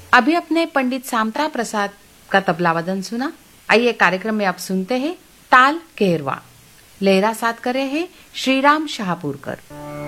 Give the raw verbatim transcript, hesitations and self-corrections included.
अभी अपने पंडित सामत्रा प्रसाद का तबला वादन सुना। आइए कार्यक्रम में अब सुनते हैं ताल केरवा। लहरा साथ करे हैं श्रीराम शाहपुरकर।